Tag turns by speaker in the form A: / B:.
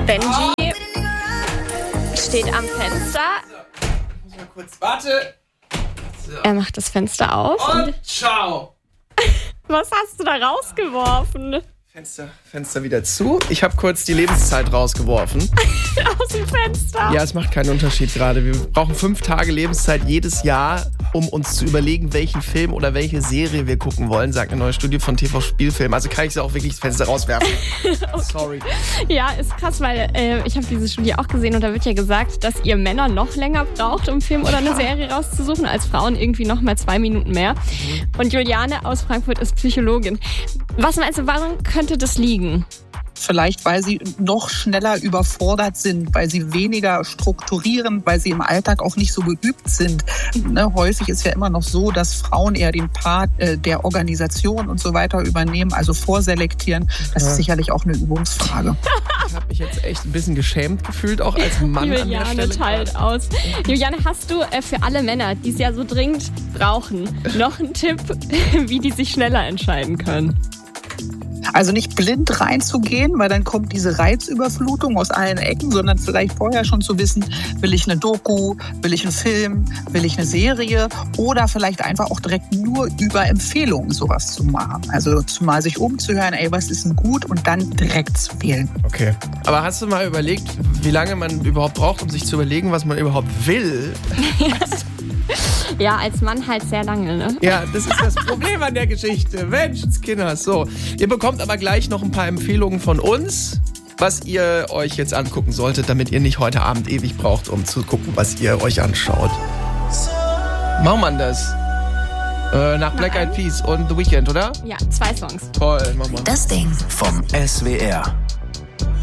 A: Benji steht am Fenster.
B: Ich muss mal kurz, warte. So.
A: Er macht das Fenster auf.
B: Und ciao.
A: Was hast du da rausgeworfen?
B: Fenster wieder zu. Ich habe kurz die Lebenszeit rausgeworfen.
A: Aus dem Fenster?
B: Ja, es macht keinen Unterschied gerade. Wir brauchen 5 Tage Lebenszeit jedes Jahr, um uns zu überlegen, welchen Film oder welche Serie wir gucken wollen, sagt eine neue Studie von TV Spielfilm. Also kann ich sie auch wirklich das Fenster rauswerfen. Okay. Sorry.
A: Ja, ist krass, weil ich habe diese Studie auch gesehen und da wird ja gesagt, dass ihr Männer noch länger braucht, um einen Film oder eine Serie rauszusuchen, als Frauen irgendwie noch mal 2 Minuten mehr. Und Juliane aus Frankfurt ist Psychologin. Was meinst du, warum könnte das liegen?
C: Vielleicht, weil sie noch schneller überfordert sind, weil sie weniger strukturieren, weil sie im Alltag auch nicht so geübt sind. Ne, häufig ist ja immer noch so, dass Frauen eher den Part der Organisation und so weiter übernehmen, also vorselektieren. Das ist sicherlich auch eine Übungsfrage.
B: Ich habe mich jetzt echt ein bisschen geschämt gefühlt, auch als Mann an der Stelle.
A: Juliane teilt aus. Juliane, hast du für alle Männer, die es ja so dringend brauchen, noch einen Tipp, wie die sich schneller entscheiden können?
C: Also nicht blind reinzugehen, weil dann kommt diese Reizüberflutung aus allen Ecken, sondern vielleicht vorher schon zu wissen, will ich eine Doku, will ich einen Film, will ich eine Serie oder vielleicht einfach auch direkt nur über Empfehlungen sowas zu machen. Also mal sich umzuhören, ey, was ist denn gut und dann direkt zu wählen.
B: Okay. Aber hast du mal überlegt, wie lange man überhaupt braucht, um sich zu überlegen, was man überhaupt will?
A: Ja, als Mann halt sehr lange, ne?
B: Ja, das ist das Problem an der Geschichte. Menschenskinder. So, ihr bekommt aber gleich noch ein paar Empfehlungen von uns, was ihr euch jetzt angucken solltet, damit ihr nicht heute Abend ewig braucht, um zu gucken, was ihr euch anschaut. Machen wir das? Nach Black Eyed Peas und The Weeknd, oder?
A: Ja, 2 Songs.
B: Toll, machen wir.
D: Das Ding vom SWR.